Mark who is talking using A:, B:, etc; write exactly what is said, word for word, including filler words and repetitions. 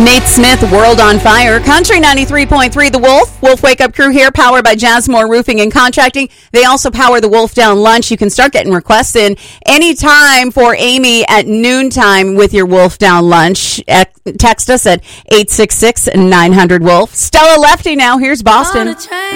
A: Nate Smith, World on Fire. Country ninety-three point three, The Wolf. Wolf Wake Up Crew here, powered by Jasmore Roofing and Contracting. They also power the Wolf Down Lunch. You can start getting requests in anytime for Amy at noontime with your Wolf Down Lunch. Text us at eight six six, nine hundred, WOLF. Stella Lefty now. Here's Boston.